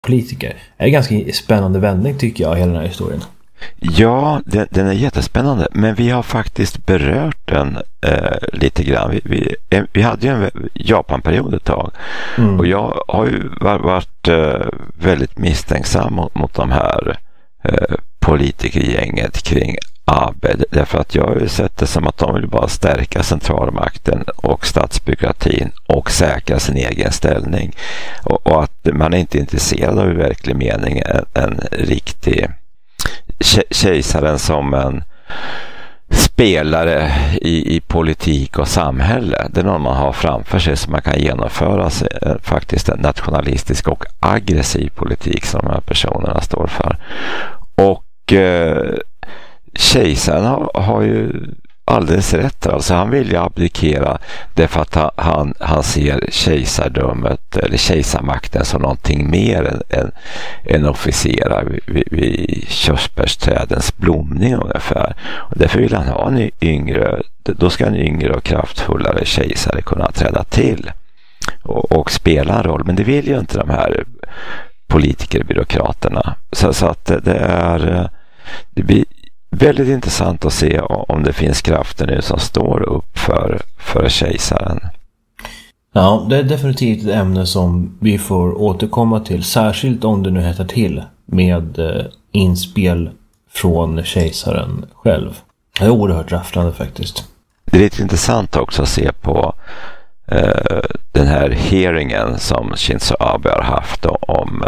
politiker. Det är en ganska spännande vändning tycker jag, hela den här historien. Ja, den är jättespännande, men vi har faktiskt berört den lite grann. Vi hade ju en Japan-period ett tag och jag har ju varit väldigt misstänksam mot de här politikergänget kring Abe, därför att jag har ju sett det som att de vill bara stärka centralmakten och statsbyråkratin och säkra sin egen ställning, och att man är inte intresserad av i verklig mening en riktig kejsaren som en spelare i politik och samhälle. Det är någon man har framför sig som man kan genomföra faktiskt en nationalistisk och aggressiv politik som de här personerna står för. Och kejsaren har ju alldeles rätt. Alltså han vill ju abdikera därför att han ser kejsardömet eller kejsarmakten som någonting mer än officerar vid körsbärsträdens blomning ungefär. Och därför vill han ha en yngre, då ska en yngre och kraftfullare kejsare kunna träda till och spela en roll. Men det vill ju inte de här politikerbyråkraterna. Så att det blir väldigt intressant att se om det finns krafter nu som står upp för kejsaren. Ja, det är definitivt ett ämne som vi får återkomma till, särskilt om det nu hettar till med inspel från kejsaren själv. Det är oerhört rafflande faktiskt. Det är lite intressant också att se på den här hearingen som Shinzo Abe har haft om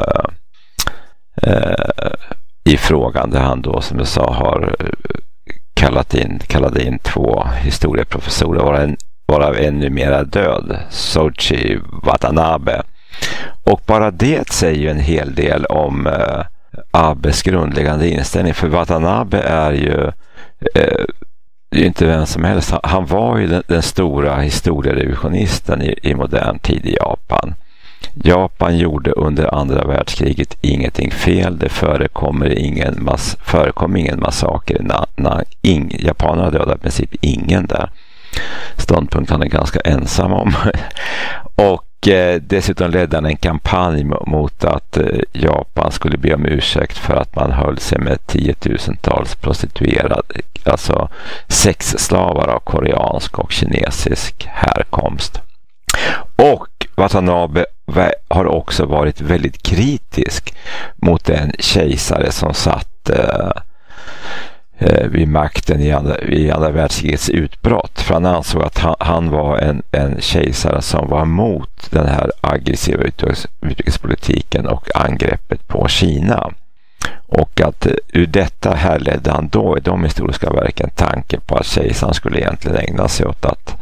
i frågan där han då, som jag sa, har kallade in 2 historieprofessorer, varav en numera död, Soichi Watanabe. Och bara det säger ju en hel del om Abes grundläggande inställning, för Watanabe är ju inte vem som helst. Han var ju den stora historierevisionisten i modern tid i Japan. Japan gjorde under andra världskriget ingenting fel. Det förekom ingen massaker. Japanerna dödade i princip ingen där. Ståndpunkt han är ganska ensam om. Och dessutom ledde han en kampanj mot att Japan skulle be om ursäkt för att man höll sig med 10-tusentals prostituerade, alltså sexslavar av koreansk och kinesisk härkomst. Och Watanabe har också varit väldigt kritisk mot den kejsare som satt vid makten i andra världskrigets utbrott. För han ansåg att han var en kejsare som var emot den här aggressiva utrikespolitiken och angreppet på Kina. Och att ur detta härledde han då i de historiska verken tanken på att kejsaren skulle egentligen ägna sig åt att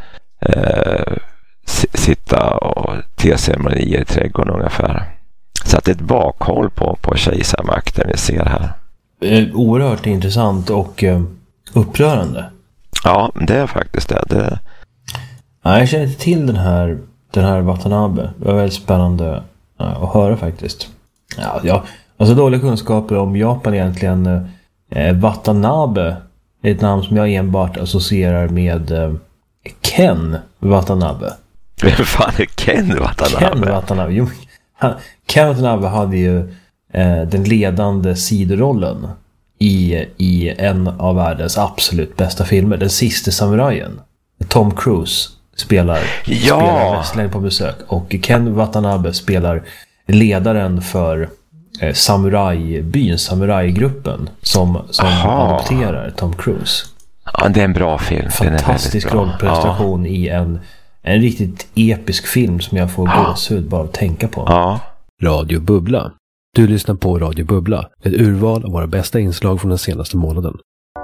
sitta och teceremonier i trädgården ungefär. Så att det är ett bakhåll på kejsarmakten vi ser här. Oerhört intressant och upprörande. Ja, det är faktiskt det. Ja, jag känner inte till den här Watanabe. Det var väldigt spännande att höra faktiskt. Ja, alltså dåliga kunskaper om Japan egentligen. Watanabe är ett namn som jag enbart associerar med Ken Watanabe. Vem fan är Ken Watanabe? Ken Watanabe. Jo, Ken Watanabe hade ju den ledande sidorollen i en av världens absolut bästa filmer, Den sista samurajen. Tom Cruise spelar wrestling på besök, och Ken Watanabe spelar ledaren för samurajbyn, samurajgruppen som adopterar Tom Cruise. Ja, det är en bra film. Fantastisk rollprestation i en riktigt episk film som jag får gåshud bara att tänka på. Ja. Radio Bubbla. Du lyssnar på Radio Bubbla, ett urval av våra bästa inslag från den senaste månaden.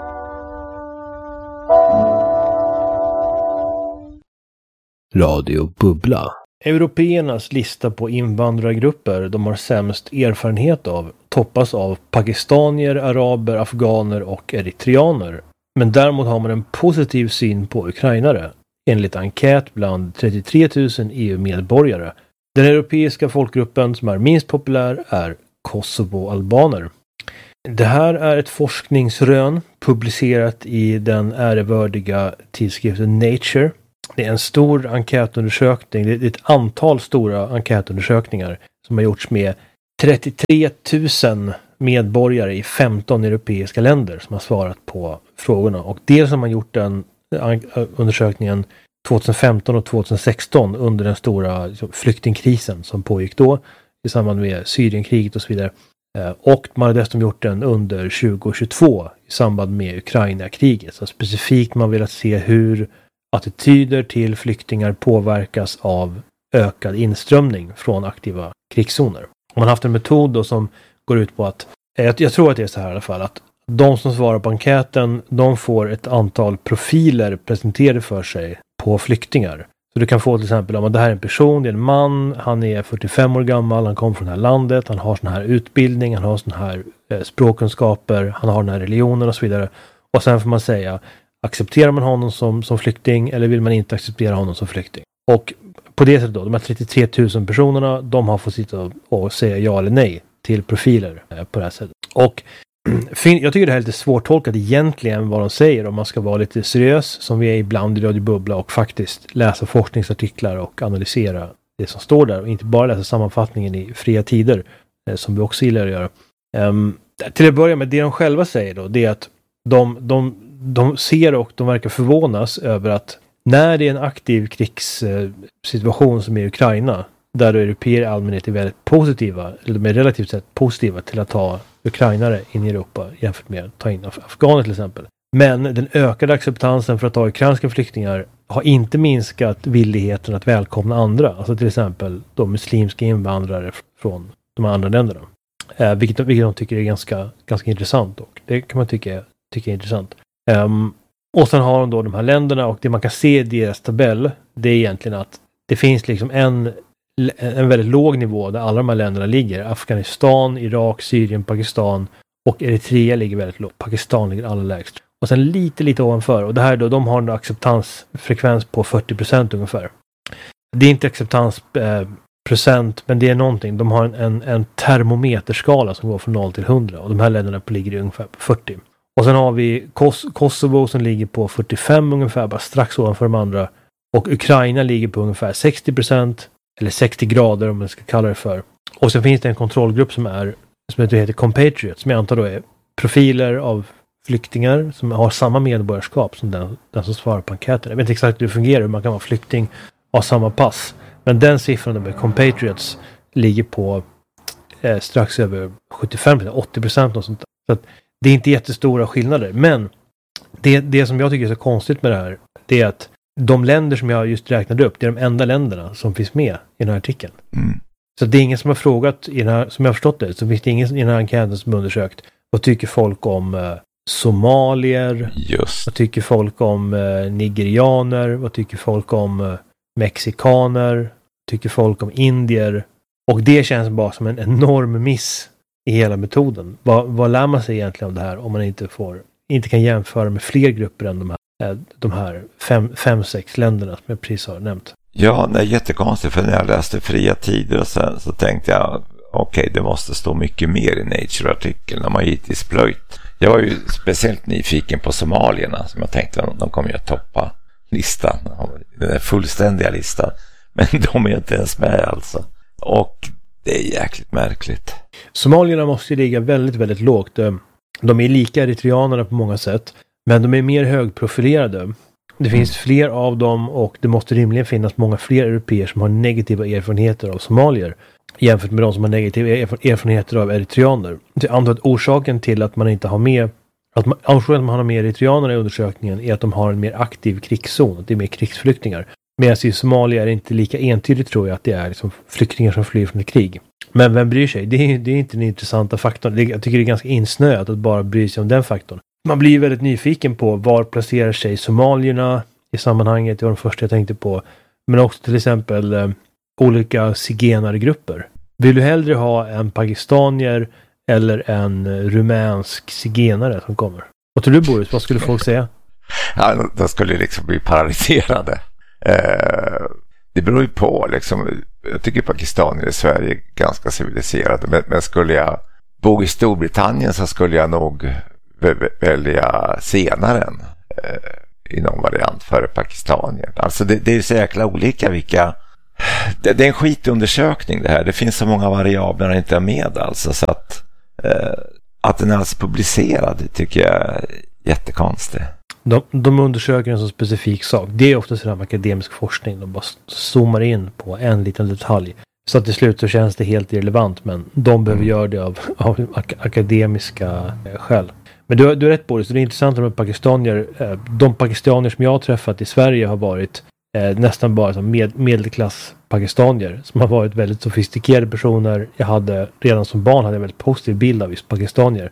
Radio Bubbla. Européernas lista på invandrargrupper de har sämst erfarenhet av toppas av pakistanier, araber, afghaner och eritreaner. Men däremot har man en positiv syn på ukrainare, enligt enkät bland 33 000 EU-medborgare. Den europeiska folkgruppen som är minst populär är Kosovo-albaner. Det här är ett forskningsrön publicerat i den ärevördiga tidskriften Nature. Det är en stor enkätundersökning, det är ett antal stora enkätundersökningar som har gjorts med 33 000 medborgare i 15 europeiska länder som har svarat på frågorna. Och dels har man gjort den undersökningen 2015 och 2016 under den stora flyktingkrisen som pågick då i samband med Syrienkriget och så vidare. Och man har dessutom gjort den under 2022 i samband med Ukraina-kriget. Så specifikt man vill se hur attityder till flyktingar påverkas av ökad inströmning från aktiva krigszoner. Man har haft en metod då som går ut på att, jag tror att det är så här i alla fall, att de som svarar på enkäten, de får ett antal profiler presenterade för sig på flyktingar. Så du kan få till exempel om det här är en person, det är en man, han är 45 år gammal, han kommer från det här landet, han har sån här utbildning, han har sån här språkkunskaper, han har den här religionen och så vidare. Och sen får man säga, accepterar man honom som flykting eller vill man inte acceptera honom som flykting? Och på det sättet då, de här 33 000 personerna, de har fått sitta och säga ja eller nej till profiler på det här sättet. Och jag tycker det här är lite svårtolkat egentligen vad de säger om man ska vara lite seriös som vi är ibland i Radio Bubbla och faktiskt läsa forskningsartiklar och analysera det som står där och inte bara läsa sammanfattningen i fria tider som vi också gillar att göra. Till att börja med, det de själva säger då, det är att de ser och de verkar förvånas över att när det är en aktiv krigssituation som är i Ukraina, där européer i allmänhet är väldigt positiva, eller de är relativt sett positiva till att ta ukrainare in i Europa jämfört med att ta in afghaner till exempel. Men den ökade acceptansen för att ta ukrainska flyktingar har inte minskat villigheten att välkomna andra, alltså till exempel de muslimska invandrare från de andra länderna. Vilket de tycker är ganska intressant och det kan man tycka är intressant. Och sen har de då de här länderna och det man kan se i deras tabell, det är egentligen att det finns liksom en väldigt låg nivå där alla de här länderna ligger. Afghanistan, Irak, Syrien, Pakistan och Eritrea ligger väldigt lågt. Pakistan ligger allra lägst. Och sen lite ovanför. Och det här då, de har en acceptansfrekvens på 40% ungefär. Det är inte acceptansprocent, men det är någonting. De har en termometerskala som går från 0 till 100. Och de här länderna ligger ungefär på 40. Och sen har vi Kosovo som ligger på 45 ungefär, bara strax ovanför de andra. Och Ukraina ligger på ungefär 60%. Eller 60 grader om man ska kalla det för. Och sen finns det en kontrollgrupp som heter Compatriots, som jag antar då är profiler av flyktingar som har samma medborgarskap som den som svarar på enkäten. Jag vet inte exakt hur det fungerar, hur man kan vara flykting och ha samma pass. Men den siffran med Compatriots ligger på strax över 75%, 80% och sånt där. Så att det är inte jättestora skillnader. Men det som jag tycker är så konstigt med det här, det är att de länder som jag just räknade upp, det är de enda länderna som finns med i den här artikeln. Mm. Så det är ingen som har frågat, som jag har förstått det, så finns det ingen i den här enkäten som har undersökt. Vad tycker folk om somalier? Just. Vad tycker folk om nigerianer? Vad tycker folk om mexikaner? Vad tycker folk om indier? Och det känns bara som en enorm miss i hela metoden. Vad lär man sig egentligen om det här om man inte kan jämföra med fler grupper än de här 5-6 länderna som jag precis har nämnt? Ja, det är jättekonstigt, för när jag läste Fria Tider och sen så tänkte jag okej, det måste stå mycket mer i Nature-artikeln. De har givetvis plöjt. Jag var ju speciellt nyfiken på somalierna som jag tänkte att de kommer ju att toppa listan, den där fullständiga listan. Men de är inte ens med alltså. Och det är jäkligt märkligt. Somalierna måste ligga väldigt, väldigt lågt. De är lika eritreanerna på många sätt, men de är mer högprofilerade. Det finns fler av dem och det måste rimligen finnas många fler europeer som har negativa erfarenheter av somalier jämfört med de som har negativa erfarenheter av eritreaner. Jag antar att orsaken till att man inte har med eritreaner i undersökningen är att de har en mer aktiv krigszon, att det är mer krigsflyktingar. Medan i Somalia är det inte lika entydigt, tror jag, att det är liksom flyktingar som flyr från ett krig. Men vem bryr sig? Det är inte den intressanta faktorn. Jag tycker det är ganska insnöat att bara bry sig om den faktorn. Man blir väldigt nyfiken på var placerar sig somalierna i sammanhanget. Det var de första jag tänkte på. Men också till exempel olika zigenargrupper. Vill du hellre ha en pakistanier eller en rumänsk zigenare som kommer? Vad tror du, Boris? Vad skulle folk säga? Ja, de skulle liksom bli paralyserade. Det beror ju på liksom. Jag tycker pakistanier i Sverige är ganska civiliserade. Men skulle jag bo i Storbritannien så skulle jag nog välja senaren i någon variant före pakistanier. Alltså det är så jäkla olika vilka Det är en skitundersökning det här. Det finns så många variabler inte är med alltså, så att den är alltså publicerad tycker jag är jättekonstigt. De undersöker en så specifik sak. Det är ofta sådär med akademisk forskning. De bara zoomar in på en liten detalj. Så att till slut så känns det helt irrelevant. Men de behöver göra det av akademiska skäl. Men du är rätt, Boris. Det är intressant med pakistanier. De pakistanier som jag har träffat i Sverige har varit nästan bara som medelklass pakistanier. Som har varit väldigt sofistikerade personer. Jag hade redan som barn en väldigt positiv bild av just pakistanier.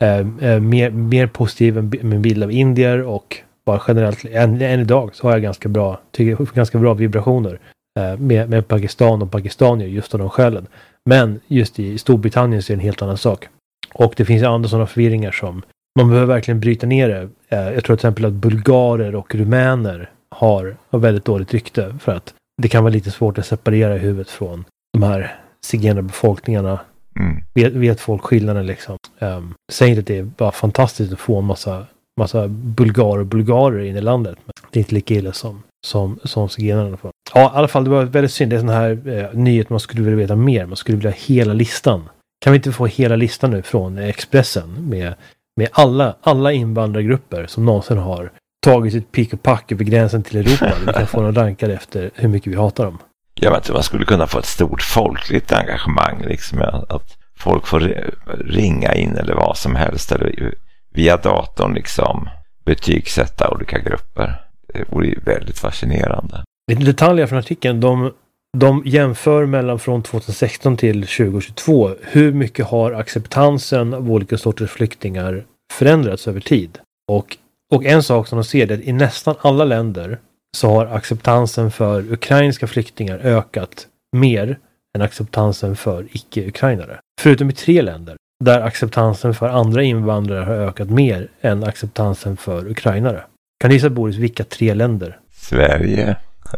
Mer positiv än min bild av indier, och bara generellt än idag så har jag ganska bra vibrationer med Pakistan och pakistanier just av de skälen. Men just i Storbritannien så är det en helt annan sak. Och det finns andra sådana förvirringar som man behöver verkligen bryta ner det. Jag tror till exempel att bulgarer och rumäner har väldigt dåligt rykte, för att det kan vara lite svårt att separera i huvudet från de här zigenarbefolkningarna. Vet folk skillnaden liksom. Säg inte att det är bara fantastiskt att få en massa bulgarer in i landet, men det är inte lika illa som zigenarna får. Ja, i alla fall, det var väldigt synd. Det är sån här nyhet man skulle vilja veta mer. Man skulle vilja ha hela listan. Kan vi inte få hela listan nu från Expressen med alla invandrargrupper som någonsin har tagit sitt pick och pack över gränsen till Europa? Vi kan få dem rankade efter hur mycket vi hatar dem. Jag vet inte, man skulle kunna få ett stort folkligt engagemang liksom, att folk får ringa in eller vad som helst eller via datorn liksom betygsätta olika grupper. Det vore ju väldigt fascinerande. Lite detaljer från artikeln. De jämför mellan från 2016 till 2022. Hur mycket har acceptansen av olika sorters flyktingar förändrats över tid? Och en sak som de ser är att i nästan alla länder så har acceptansen för ukrainska flyktingar ökat mer än acceptansen för icke-ukrainare. Förutom i 3 länder där acceptansen för andra invandrare har ökat mer än acceptansen för ukrainare. Kan du gissa, Boris, vilka 3 länder? Sverige?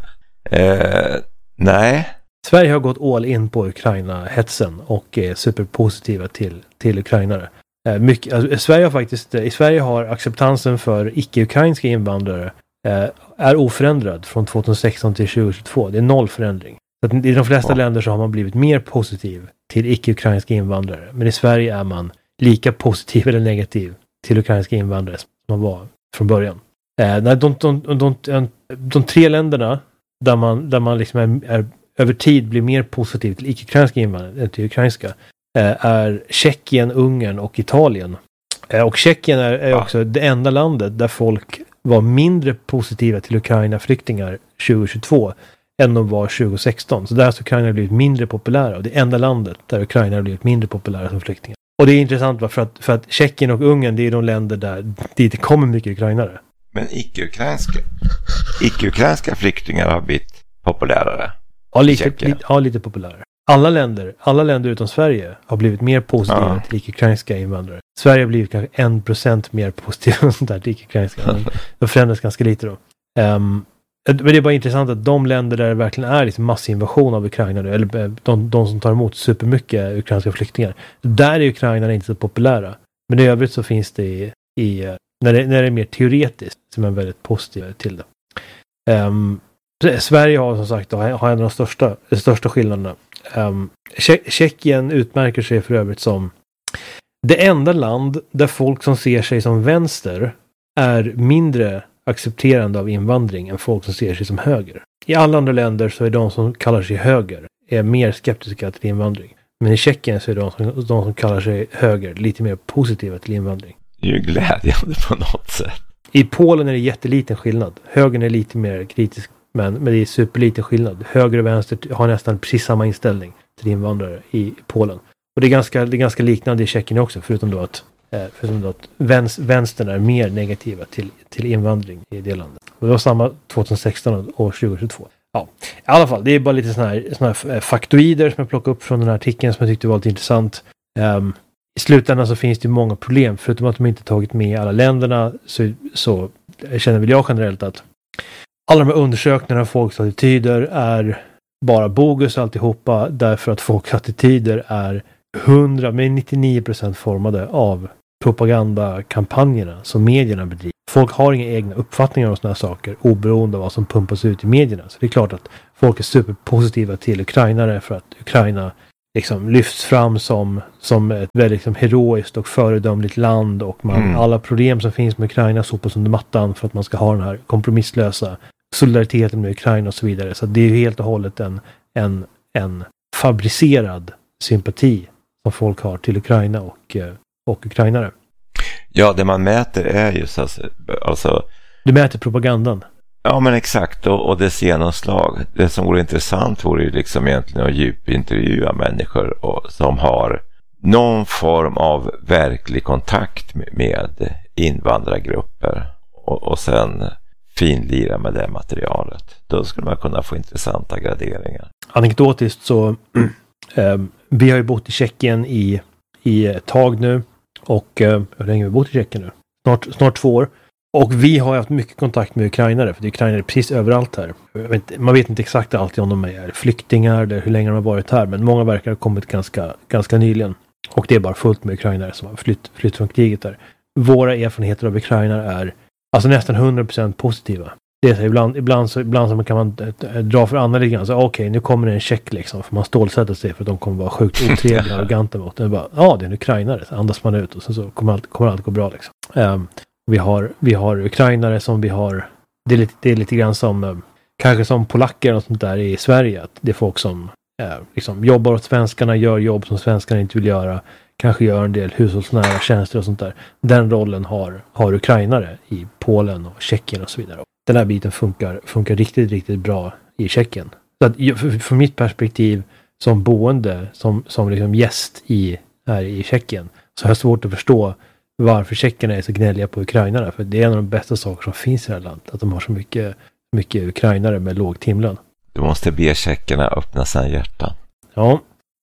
Nej. Sverige har gått all in på Ukraina-hetsen och är superpositiva till ukrainare. I Sverige har acceptansen för icke-ukrainska invandrare är oförändrad från 2016 till 2022. Det är 0 förändring. Så att i de flesta länder så har man blivit mer positiv till icke-ukrainska invandrare. Men i Sverige är man lika positiv eller negativ till ukrainska invandrare som man var från början. De 3 länderna där man liksom är över tid blir mer positiv till icke-ukrainska invandrare än till ukrainska är Tjeckien, Ungern och Italien. Och Tjeckien är också det enda landet där folk var mindre positiva till Ukraina-flyktingar 2022 än de var 2016. Så där har Ukraina blivit mindre populära. Och det enda landet där Ukraina har blivit mindre populära som flyktingar. Och det är intressant för att Tjeckien och Ungern, det är de länder där det kommer mycket ukrainare. Men icke-ukrainska flyktingar har blivit populärare. Ja, lite populärare. Alla länder utom Sverige har blivit mer positiva till icke-ukrainska invandrare. Sverige har blivit kanske 1% mer positiva till icke-ukrainska. Det förändras ganska lite då. Men det är bara intressant att de länder där det verkligen är liksom massinvasion av ukrainare, eller de som tar emot supermycket ukrainska flyktingar, där är ukrainarna inte så populära. Men i övrigt så finns det när det är mer teoretiskt som är väldigt positiva till det. Sverige har som sagt har en av de största skillnaderna. Tjeckien utmärker sig för övrigt som det enda land där folk som ser sig som vänster är mindre accepterande av invandring än folk som ser sig som höger. I alla andra länder så är de som kallar sig höger är mer skeptiska till invandring. Men i Tjeckien så är de som kallar sig höger lite mer positiva till invandring. Det är ju glädjande på något sätt. I Polen är det jätteliten skillnad. Högern är lite mer kritisk, men det är superliten skillnad. Höger och vänster har nästan precis samma inställning till invandrare i Polen. Och det är ganska liknande i Tjeckien också, förutom då att vänstern är mer negativa till invandring i det landet. Och det var samma 2016 och 2022. Ja, i alla fall, det är bara lite såna här faktoider som jag plockade upp från den här artikeln som jag tyckte var lite intressant. I slutändan så finns det många problem, förutom att de inte tagit med alla länderna, så känner väl jag generellt att alla de här undersökningarna av folks attityder är bara bogus alltihopa, därför att folks attityder är 99% formade av propagandakampanjerna som medierna bedriver. folk har inga egna uppfattningar om sådana här saker oberoende av vad som pumpas ut i medierna. Så det är klart att folk är superpositiva till ukrainare för att Ukraina liksom lyfts fram som ett väldigt liksom heroiskt och föredömligt land, och alla problem som finns med Ukraina sopas under mattan för att man ska ha den här kompromisslösa solidariteten med Ukraina och så vidare. Så det är helt och hållet en fabricerad sympati som folk har till Ukraina och ukrainare. Ja, det man mäter är just alltså... Du mäter propagandan. Ja, men exakt. Och dess genomslag. Det som vore intressant vore ju liksom egentligen att djupintervjua människor som har någon form av verklig kontakt med invandrargrupper och sen finlira med det materialet. Då skulle man kunna få intressanta graderingar. Anekdotiskt så vi har ju bott i Tjeckien i ett tag nu, och hur länge har vi bott i Tjeckien nu? Snart 2 år. Och vi har haft mycket kontakt med ukrainare, för det är ukrainare precis överallt här. Man vet inte exakt alltid om de är flyktingar eller hur länge de har varit här, men många verkar ha kommit ganska nyligen. Och det är bara fullt med ukrainare som har flytt från kriget där. Våra erfarenheter av ukrainare är alltså nästan 100% positiva. Det är så ibland så kan man dra för andra lite grann. Så okej, nu kommer det en check liksom. För man stålsätter sig för att de kommer vara sjukt otrevliga och arroganta mot det. Bara, det är en ukrainare. Så andas man ut och så kommer allt gå bra liksom. Vi har ukrainare som vi har... Det är lite grann som... Kanske som polacker och sånt där i Sverige. Att det är folk som liksom jobbar åt svenskarna, gör jobb som svenskarna inte vill göra. Kanske gör en del hushållsnära tjänster och sånt där. Den rollen har ukrainare i Polen och Tjeckien och så vidare. Den här biten funkar riktigt, riktigt bra i Tjeckien. Så att från mitt perspektiv som boende, som liksom gäst här i Tjeckien, så har jag svårt att förstå varför tjeckerna är så gnälliga på ukrainarna. För det är en av de bästa saker som finns i det här landet. Att de har så mycket ukrainare med låg timlön. Du måste be tjeckerna öppna sina hjärtan. Ja.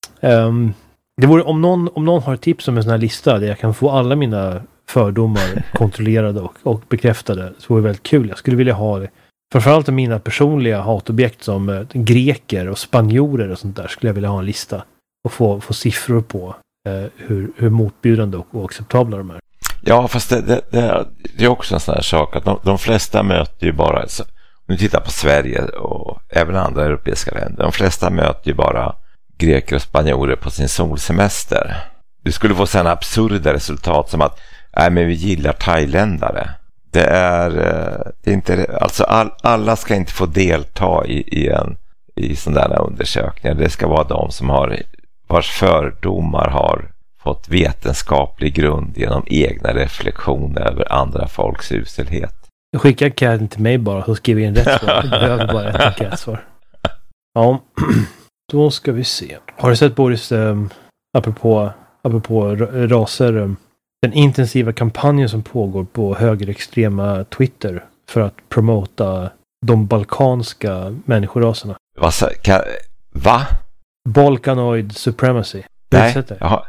Det vore, om någon har tips om en sån här lista där jag kan få alla mina fördomar kontrollerade och bekräftade, så vore det väldigt kul. Jag skulle vilja ha framförallt mina personliga hatobjekt som greker och spanjorer och sånt där, skulle jag vilja ha en lista och få siffror på hur motbjudande och acceptabla de är. Ja, fast det är också en sån här sak att de flesta möter ju bara, alltså, om du tittar på Sverige och även andra europeiska länder, de flesta möter ju bara greker och spanjorer på sin solsemester. Du skulle få sådana absurda resultat som att men vi gillar thailändare. Det är inte, alltså alla ska inte få delta i sådana undersökningar. Det ska vara de som vars fördomar har fått vetenskaplig grund genom egna reflektioner över andra folks uselhet. Jag skickar enkäten till mig bara, så skriver jag in rätt svar. Jag behöver bara ett enkätsvar. Ja, då ska vi se. Har du sett, Boris, apropå raser, den intensiva kampanjen som pågår på högerextrema Twitter för att promota de balkanska människoraserna? Va? Balkanoid supremacy. Nej, jaha.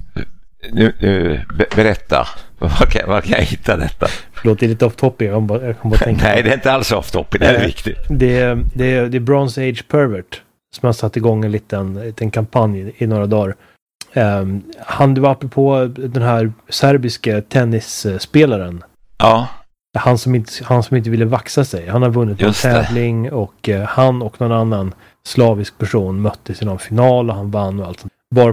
Nu berätta. Var kan jag hitta detta? Förlåt, det är lite off topic. Jag kommer bara tänka. Nej, det är inte alls off topic. Det är viktigt. Det är Bronze Age Pervert som har satt igång en liten kampanj i några dagar. Det var apropå den här serbiska tennisspelaren. Ja. Han som inte ville vaxa sig. Han har vunnit en tävling och han och någon annan slavisk person möttes i någon final och han vann och allt.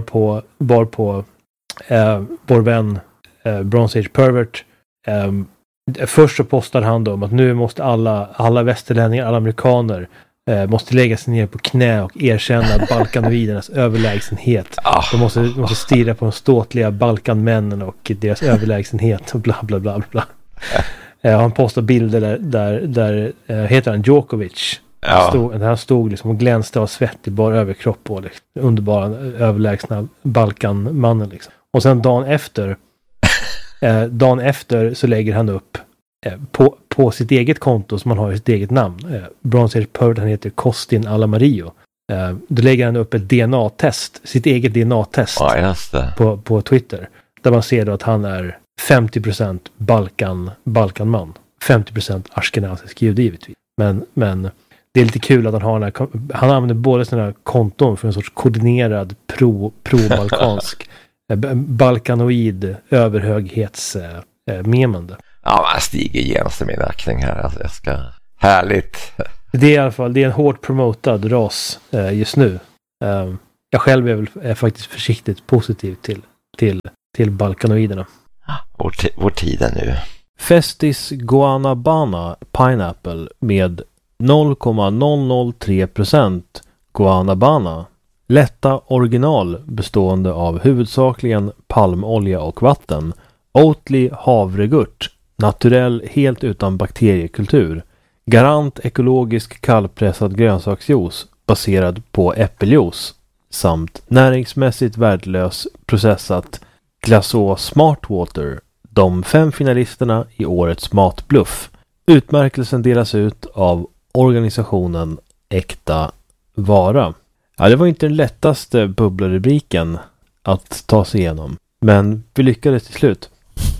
Varpå vår vän Bronze Age Pervert först så postade han då om att nu måste alla västerlänningar, alla amerikaner måste lägga sig ner på knä och erkänna balkanoidernas överlägsenhet. De måste stirra på de ståtliga balkanmännen och deras överlägsenhet och bla bla bla bla. Han postade bilder där heter han Djokovic. Han stod liksom och glänste av svett i bara överkropp och liksom, underbara överlägsna balkanmannen liksom. Och sen dagen efter så lägger han upp på sitt eget konto som han har i sitt eget namn. Bronze Age Pervert, han heter Kostin Alamario. Då lägger han upp ett DNA-test, sitt eget DNA-test på Twitter. Där man ser då att han är 50% Balkanman. 50% ashkenazisk jude givetvis. Men det är lite kul att han använder båda sina konton för en sorts koordinerad pro-balkansk balkanoid överhöghetsmemande. Ja, man stiger genast i min aktning här. Alltså, jag ska... Härligt. Det är i alla fall, det är en hårt promotad ras just nu. Jag själv är faktiskt försiktigt positiv till balkanoiderna. Vår tid är nu. Festis Guanabana Pineapple med 0,003% Guanabana. Lätta original bestående av huvudsakligen palmolja och vatten. Oatly havregurt. Naturell helt utan bakteriekultur. Garant ekologisk kallpressad grönsaksjuice baserad på äppeljuice. Samt näringsmässigt värdelös processat Glaceau Smartwater. De 5 finalisterna i årets matbluff. Utmärkelsen delas ut av organisationen Äkta Vara. Ja, det var inte den lättaste bubblarubriken att ta sig igenom. Men vi lyckades till slut.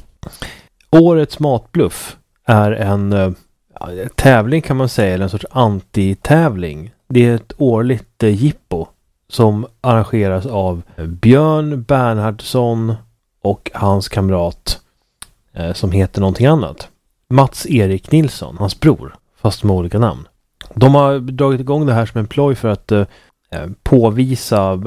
Årets matbluff är en tävling kan man säga, eller en sorts anti-tävling. Det är ett årligt jippo som arrangeras av Björn Bernhardsson och hans kamrat som heter någonting annat. Mats-Erik Nilsson, hans bror, fast med olika namn. De har dragit igång det här som en ploj för att påvisa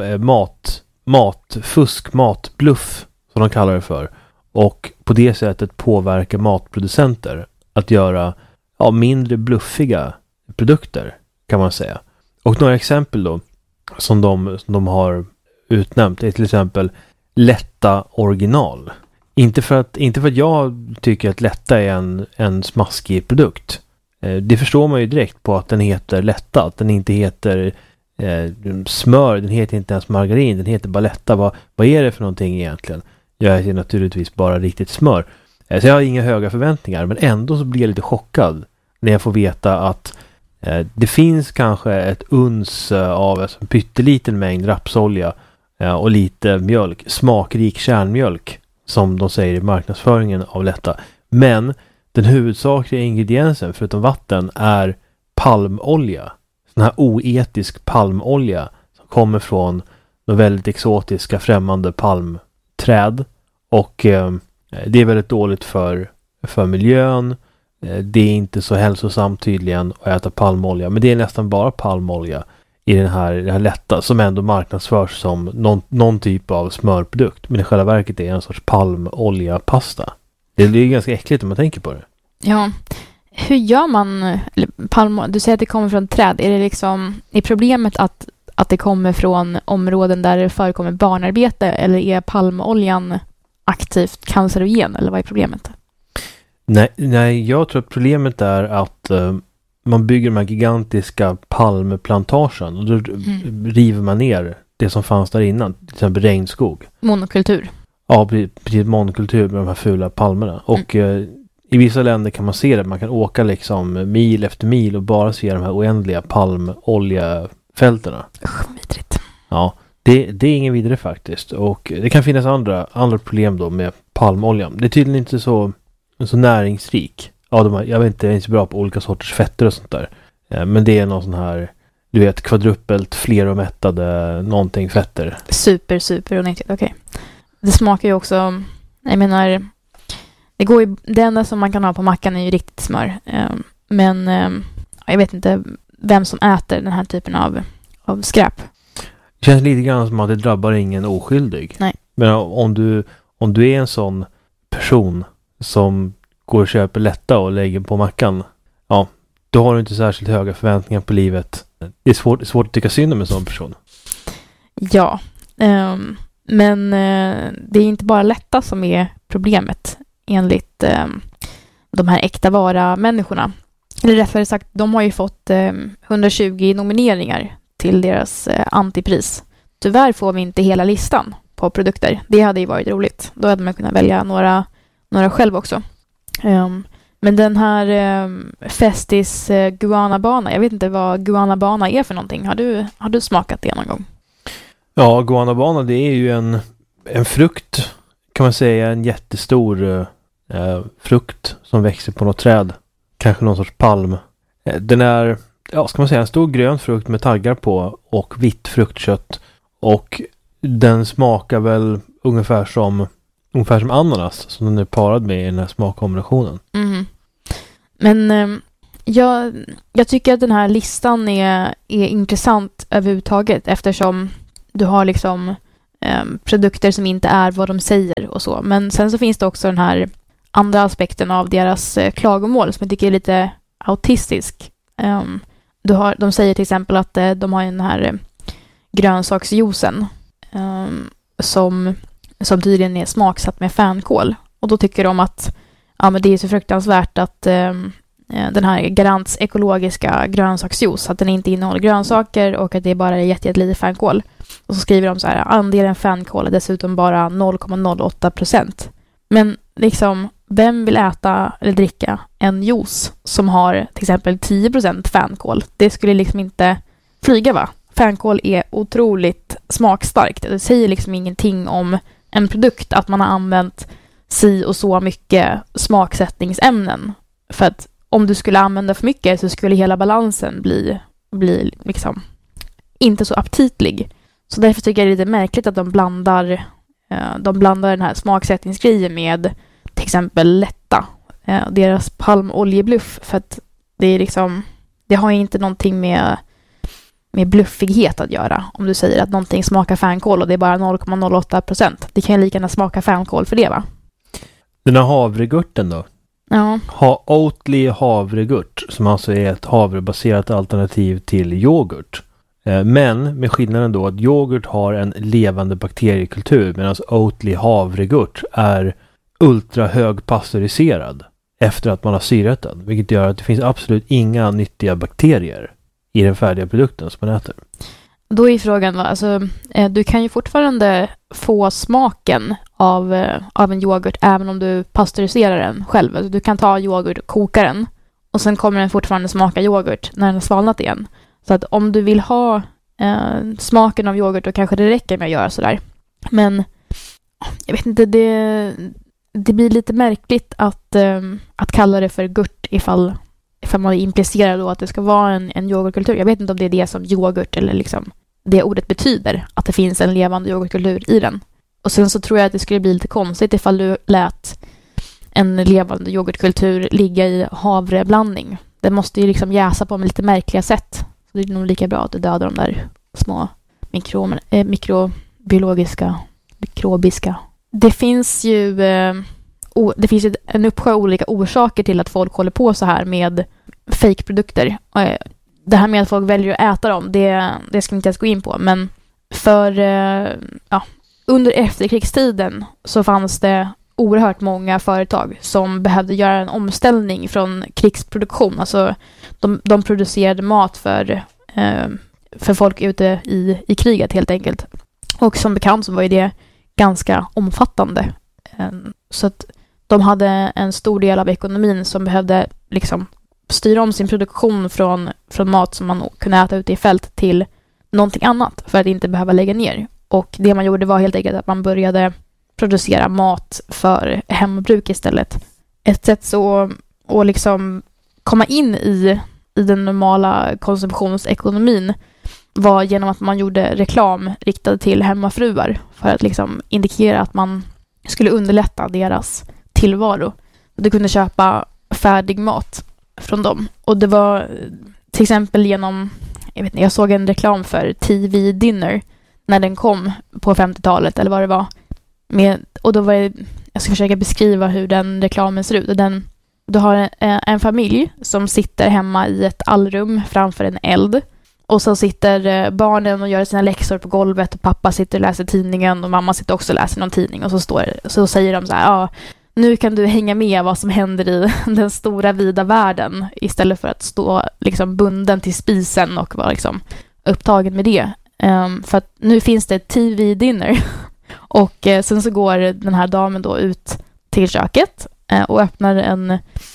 matfusk, matbluff som de kallar det för. Och på det sättet påverka matproducenter att göra mindre bluffiga produkter kan man säga. Och några exempel då som de har utnämnt är till exempel lätta original. Inte för att jag tycker att lätta är en smaskig produkt. Det förstår man ju direkt på att den heter lätta. Att den inte heter smör, den heter inte ens margarin, den heter bara lätta. Vad är det för någonting egentligen? Jag äter naturligtvis bara riktigt smör. Så jag har inga höga förväntningar, men ändå så blir jag lite chockad när jag får veta att det finns kanske ett uns av en pytteliten mängd rapsolja och lite mjölk, smakrik kärnmjölk som de säger i marknadsföringen av lätta. Men den huvudsakliga ingrediensen förutom vatten är palmolja. Sån här oetisk palmolja som kommer från de väldigt exotiska främmande palmträd. Och det är väldigt dåligt för miljön. Det är inte så hälsosamt tydligen att äta palmolja. Men det är nästan bara palmolja i det här lätta som ändå marknadsförs som någon typ av smörprodukt. Men i själva verket är det en sorts palmoljapasta. Det är ganska äckligt om man tänker på det. Ja, hur gör man du säger att det kommer från träd. Är det liksom är problemet att det kommer från områden där det förekommer barnarbete eller är palmoljan aktivt cancerogen eller vad är problemet? Nej, jag tror att problemet är att man bygger de här gigantiska palmplantagen och då river man ner det som fanns där innan, till exempel regnskog. Monokultur. Ja, precis, monokultur med de här fula palmerna. Och i vissa länder kan man se det, man kan åka liksom mil efter mil och bara se de här oändliga palmoljefälterna. Vidrigt. Ja, det är ingen vidare faktiskt. Och det kan finnas andra problem då med palmoljan. Det är tydligen inte så näringsrik. Ja, jag vet inte, jag är inte så bra på olika sorters fetter och sånt där. Men det är någon sån här, du vet, kvadrupelt fleromättade någonting fetter. Super onyttigt, okej. Det smakar ju också, jag menar, det enda som man kan ha på mackan är ju riktigt smör. Men jag vet inte vem som äter den här typen av skräp. Det känns lite grann som att det drabbar ingen oskyldig. Nej. Men om du är en sån person som går och köper lätta och lägger på mackan, ja, då har du inte särskilt höga förväntningar på livet. Det är svårt att tycka synd om en sån person. Ja, men det är inte bara lätta som är problemet enligt de här äkta vara-människorna. Eller rättare sagt, de har ju fått 120 nomineringar till deras antipris. Tyvärr får vi inte hela listan på produkter. Det hade ju varit roligt. Då hade man kunnat välja några själv också. Men den här Festis Guanabana, jag vet inte vad Guanabana är för någonting. Har du smakat det någon gång? Ja, Guanabana, det är ju en frukt, kan man säga, en jättestor frukt som växer på något träd. Kanske någon sorts palm. Den är, ska man säga, en stor grön frukt med taggar på och vitt fruktkött. Och den smakar väl ungefär som ungefär som ananas som den är parad med i den här smakkombinationen. Mm. Men jag tycker att den här listan är intressant överhuvudtaget eftersom du har liksom produkter som inte är vad de säger och så. Men sen så finns det också den här andra aspekten av deras klagomål som jag tycker är lite autistisk. De säger till exempel att de har den här grönsaksjuicen som tydligen är smaksatt med fänkål. Och då tycker de att men det är så fruktansvärt att den här Garants ekologiska grönsaksjuice, att den inte innehåller grönsaker och att det bara är jättelite fänkål. Och så skriver de så här, andelen fänkål är dessutom bara 0,08%. Men liksom, vem vill äta eller dricka en juice som har till exempel 10% fänkål? Det skulle liksom inte flyga, va? Fänkål är otroligt smakstarkt. Det säger liksom ingenting om en produkt att man har använt si och så mycket smaksättningsämnen. För att om du skulle använda för mycket så skulle hela balansen bli liksom inte så aptitlig. Så därför tycker jag det är lite märkligt att de blandar den här smaksättningsgrejen med till exempel Lätta, deras palmoljebluff, för att det är liksom, det har inte någonting med bluffighet att göra. Om du säger att någonting smakar fänkål och det är bara 0,08%. Det kan ju lika gärna smaka fänkål för det, va? Den här havregurten då? Ja. Oatly havregurt, som alltså är ett havrebaserat alternativ till yoghurt. Men med skillnaden då att yoghurt har en levande bakteriekultur medan Oatly havregurt är ultra högpasteuriserad efter att man har syrat den. Vilket gör att det finns absolut inga nyttiga bakterier i den färdiga produkten som man äter. Då är frågan, alltså, du kan ju fortfarande få smaken av en yoghurt även om du pasteuriserar den själv. Alltså, du kan ta yoghurt och koka den och sen kommer den fortfarande smaka yoghurt när den har svalnat igen. Så att om du vill ha smaken av yoghurt då kanske det räcker med att göra sådär. Men jag vet inte, det blir lite märkligt att kalla det för gurt ifall man är implicerad då att det ska vara en yoghurtkultur. Jag vet inte om det är det som yoghurt eller liksom det ordet betyder, att det finns en levande yoghurtkultur i den. Och sen så tror jag att det skulle bli lite konstigt ifall du lät en levande yoghurtkultur ligga i havreblandning. Det måste ju liksom jäsa på med lite märkliga sätt. Så det är nog lika bra att du dödar de där små mikrobiska. Det finns ju en uppsjö olika orsaker till att folk håller på så här med fake-produkter. Det här med att folk väljer att äta dem, det ska vi inte ens gå in på. Men under efterkrigstiden så fanns det oerhört många företag som behövde göra en omställning från krigsproduktion. Alltså de producerade mat för folk ute i kriget helt enkelt. Och som bekant så var ju det ganska omfattande. Så att de hade en stor del av ekonomin som behövde liksom styra om sin produktion från mat som man kunde äta ute i fält till någonting annat för att inte behöva lägga ner. Och det man gjorde var helt enkelt att man började producera mat för hembruk istället. Ett sätt så att liksom komma in i den normala konsumtionsekonomin var genom att man gjorde reklam riktad till hemmafruar för att liksom indikera att man skulle underlätta deras tillvaro. Du kunde köpa färdig mat från dem. Och det var till exempel genom, jag såg en reklam för TV Dinner när den kom på 50-talet eller vad det var. Och då var jag ska försöka beskriva hur den reklamen ser ut. Du har en familj som sitter hemma i ett allrum framför en eld. Och så sitter barnen och gör sina läxor på golvet och pappa sitter och läser tidningen och mamma sitter också och läser någon tidning. Och så säger de så här, nu kan du hänga med vad som händer i den stora vida världen istället för att stå liksom bunden till spisen och vara liksom upptagen med det. För att nu finns det TV Dinner och sen så går den här damen då ut till köket och öppnar en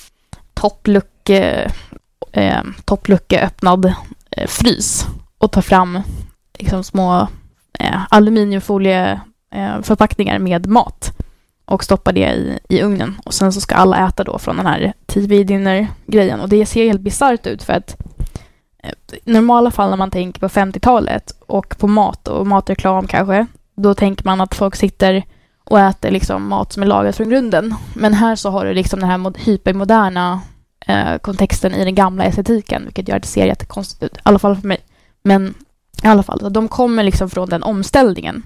topplucke öppnad frys och tar fram liksom små aluminiumfolie förpackningar med mat och stoppar det i ugnen. Och sen så ska alla äta då från den här TV-dinner-grejen. Och det ser helt bizarrt ut för att i normala fall när man tänker på 50-talet och på mat och matreklam kanske, då tänker man att folk sitter och äter liksom mat som är lagad från grunden. Men här så har du liksom den här hypermoderna kontexten i den gamla estetiken, vilket gör att det ser jättekonstigt ut, i alla fall för mig. Men i alla fall, de kommer liksom från den omställningen.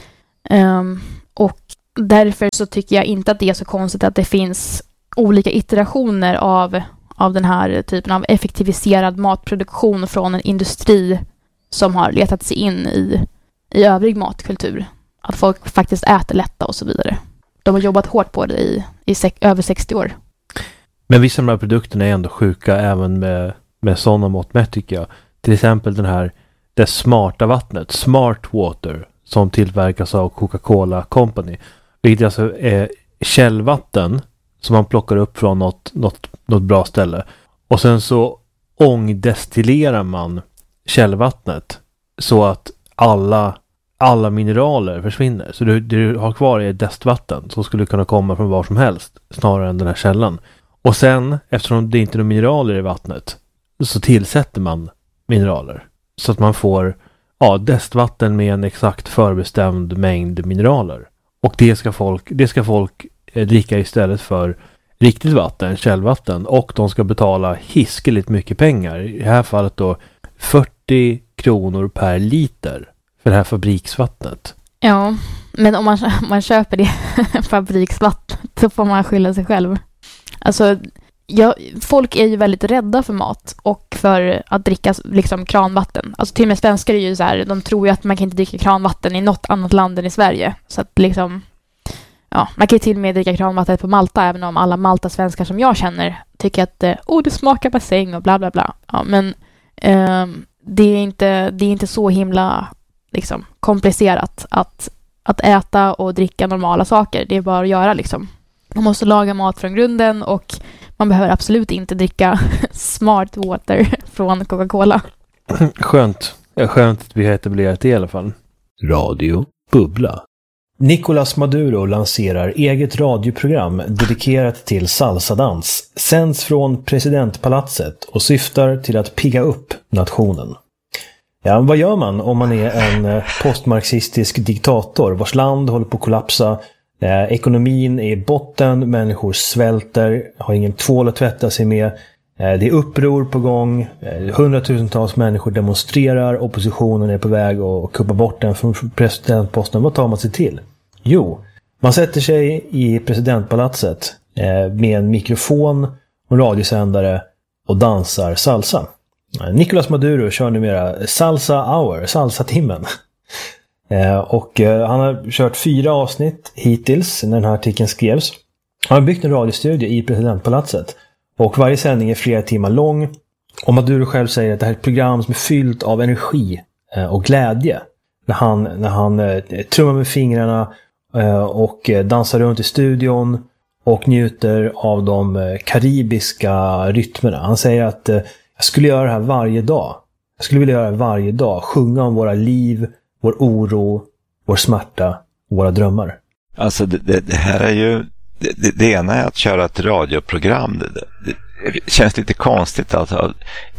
Och därför så tycker jag inte att det är så konstigt att det finns olika iterationer av den här typen av effektiviserad matproduktion från en industri som har letat sig in i övrig matkultur. Att folk faktiskt äter lätta och så vidare. De har jobbat hårt på det i över 60 år. Men vissa av de här produkterna är ändå sjuka även med sådana mått mätt, tycker jag. Till exempel det smarta vattnet, Smart Water, som tillverkas av Coca-Cola Company. Vilket alltså är källvatten som man plockar upp från något bra ställe. Och sen så ångdestillerar man källvattnet så att alla mineraler försvinner. Så det du har kvar är destvatten som skulle kunna komma från var som helst snarare än den här källan. Och sen, eftersom det inte är några mineraler i vattnet, så tillsätter man mineraler. Så att man får destvatten med en exakt förbestämd mängd mineraler. Och det ska folk dricka istället för riktigt vatten, källvatten. Och de ska betala hiskeligt mycket pengar. I det här fallet då 40 kronor per liter för det här fabriksvattnet. Ja, men om man köper det fabriksvattnet så får man skylla sig själv. Alltså, folk är ju väldigt rädda för mat och för att dricka liksom kranvatten. Alltså till och med svenskar är ju så här, de tror ju att man kan inte dricka kranvatten i något annat land än i Sverige. Så att liksom, man kan ju till och med dricka kranvatten på Malta, även om alla Malta-svenskar som jag känner tycker att det smakar bassäng och bla bla bla. Ja, men det är inte så himla liksom komplicerat att äta och dricka normala saker. Det är bara att göra liksom. Man måste laga mat från grunden och man behöver absolut inte dricka Smart Water från Coca-Cola. Skönt att vi har etablerat det i alla fall. Radio Bubbla. Nicolás Maduro lanserar eget radioprogram dedikerat till salsadans, sänds från presidentpalatset och syftar till att pigga upp nationen. Ja, vad gör man om man är en postmarxistisk diktator vars land håller på att kollapsa? Ekonomin är i botten, människor svälter, har ingen tvål att tvätta sig med. Det är uppror på gång, hundratusentals människor demonstrerar, oppositionen är på väg att kuppa bort den från presidentposten. Vad tar man sig till? Jo, man sätter sig i presidentpalatset med en mikrofon och en radiosändare och dansar salsa. Nicolás Maduro kör numera Salsa Hour, salsa-timmen. Och han har kört 4 avsnitt hittills när den här artikeln skrevs. Han har byggt en radiostudio i presidentpalatset. Och varje sändning är flera timmar lång. Och Maduro själv säger att det här är ett program som är fyllt av energi och glädje. När han trummar med fingrarna och dansar runt i studion och njuter av de karibiska rytmerna. Han säger att jag skulle göra det här varje dag. Jag skulle vilja göra det varje dag. Sjunga om våra liv, vår oro, vår smärta och våra drömmar. Alltså det här är ju... Det ena är att köra ett radioprogram. Det känns lite konstigt. Alltså,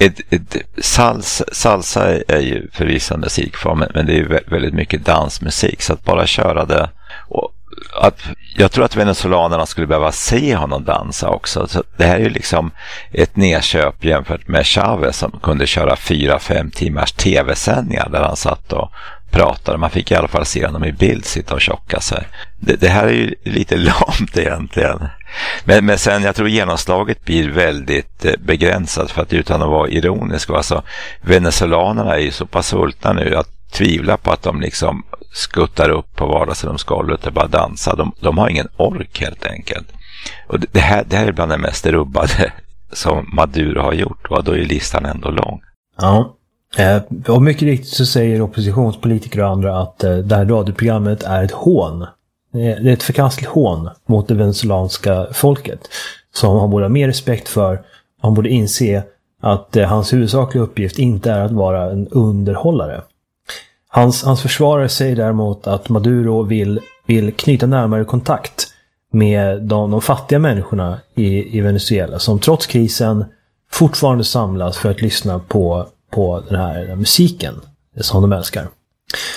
salsa är ju förvisso en musikform, men det är ju väldigt mycket dansmusik. Så att bara köra det... Jag tror att venezolanerna skulle behöva se honom dansa också. Så det här är ju liksom ett nedköp jämfört med Chavez som kunde köra 4-5 timmars tv-sändningar där han satt och pratade. Man fick i alla fall se honom i bild sitta och tjocka sig. Det här är ju lite lamt egentligen. Men sen jag tror genomslaget blir väldigt begränsat, för att utan att vara ironisk, alltså venezolanerna är ju så pass sultna nu att tvivla på att de liksom skuttar upp på vardagsrumsgolvet och bara dansar. De har ingen ork helt enkelt. Och det här är bland det mest rubbade som Maduro har gjort, och då är listan ändå lång. Ja, och mycket riktigt så säger oppositionspolitiker och andra att det här radioprogrammet är ett hån. Det är ett förkastligt hån mot det venezuelanska folket som han borde ha mer respekt för. Han borde inse att hans huvudsakliga uppgift inte är att vara en underhållare. Hans försvarare säger däremot att Maduro vill knyta närmare kontakt med de fattiga människorna i Venezuela som trots krisen fortfarande samlas för att lyssna på den här musiken som de älskar.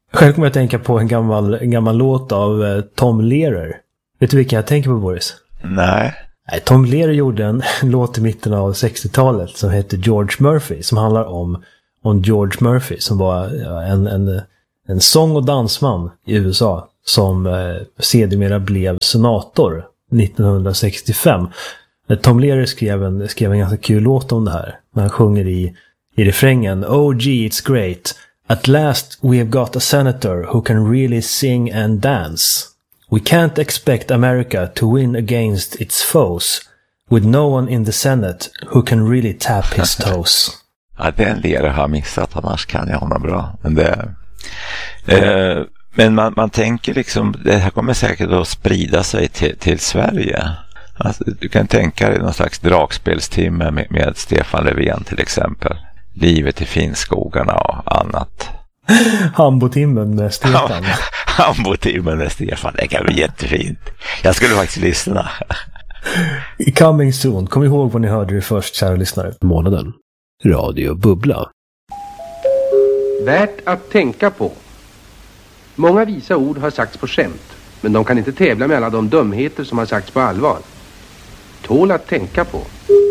Själv kommer jag tänka på en gammal låt av Tom Lehrer. Vet du vilken jag tänker på, Boris? Nej. Tom Lehrer gjorde en låt i mitten av 60-talet som heter George Murphy, som handlar om George Murphy, som var en sång- och dansman i USA som sedermera blev senator 1965. Tom Lehrer skrev en ganska kul låt om det här. När han sjunger i refrängen: "Oh gee, it's great. At last we have got a senator who can really sing and dance. We can't expect America to win against its foes with no one in the Senate who can really tap his toes." Ja, den Lehrer har missat, annars kan jag honom bra. Men man tänker liksom, det här kommer säkert att sprida sig till Sverige. Alltså, du kan tänka dig någon slags dragspelstimme med Stefan Löfven till exempel. Livet i Finnskogarna och annat. Hambotimmen med Stefan. Hambotimmen med Stefan, det kan bli jättefint. Jag skulle faktiskt lyssna. Coming soon. Kom ihåg vad ni hörde det först, kära lyssnare. Månaden. Radio Bubbla. Värt att tänka på. Många visa ord har sagts på skämt, men de kan inte tävla med alla de dumheter som har sagts på allvar. Tål att tänka på.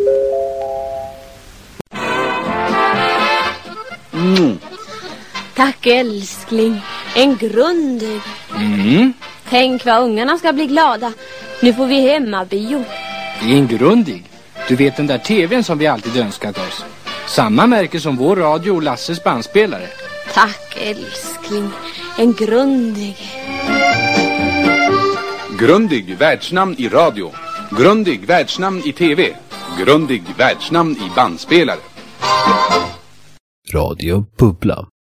Tack älskling, en grundig. Tänk vad ungarna ska bli glada. Nu får vi hemmabio. Det är en grundig. Du vet den där tvn som vi alltid önskat oss. Samma märke som vår radio och Lasses bandspelare. Tack älskling, en grundig. Grundig världsnamn i radio. Grundig världsnamn i tv. Grundig världsnamn i bandspelare. Radio Bubbla.